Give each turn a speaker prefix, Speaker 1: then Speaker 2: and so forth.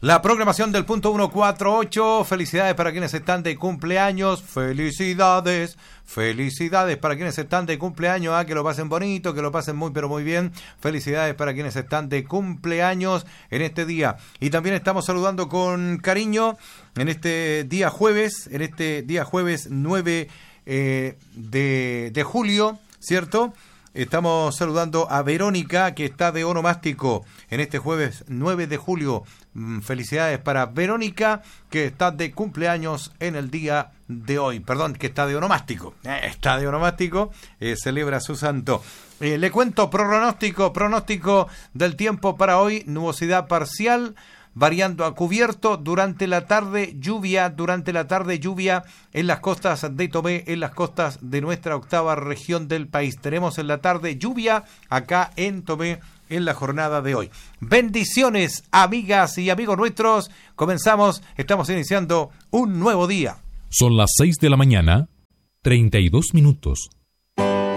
Speaker 1: La programación del punto 148, felicidades para quienes están de cumpleaños, felicidades para quienes están de cumpleaños, que lo pasen bonito, que lo pasen muy pero muy bien, felicidades para quienes están de cumpleaños en este día. Y también estamos saludando con cariño en este día jueves 9 de julio, ¿cierto? Estamos saludando a Verónica, que está de onomástico en este jueves 9 de julio. Felicidades para Verónica, que está de cumpleaños en el día de hoy. Perdón, que está de onomástico. Celebra su santo. Le cuento pronóstico del tiempo para hoy. Nubosidad parcial, variando a cubierto, durante la tarde lluvia en las costas de Tomé, en las costas de nuestra octava región del país. Tenemos en la tarde lluvia acá en Tomé en la jornada de hoy. Bendiciones, amigas y amigos nuestros. Estamos iniciando un nuevo día.
Speaker 2: Son las 6 de la mañana, 32 minutos.